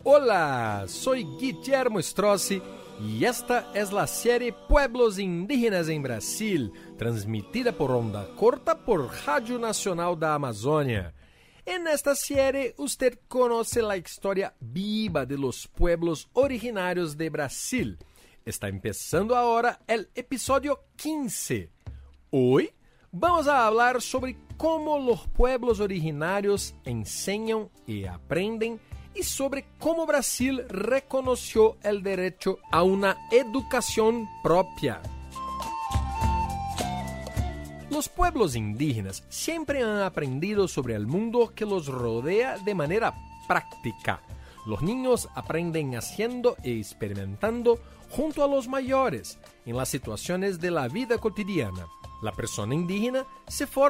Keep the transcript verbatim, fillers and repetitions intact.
Hola, soy Guillermo Strozzi y esta es la serie Pueblos Indígenas en Brasil, transmitida por onda corta por Radio Nacional da Amazônia. En esta serie usted conoce la historia viva de los pueblos originarios de Brasil. Está empezando ahora el episodio quince. Hoy vamos a hablar sobre cómo los pueblos originarios enseñan y aprenden y sobre cómo Brasil reconoció el derecho a una educación propia. Los pueblos indígenas siempre han aprendido sobre el mundo que los rodea de manera práctica. Los niños aprenden haciendo e experimentando junto a los mayores en las situaciones de la vida cotidiana. La persona indígena se forma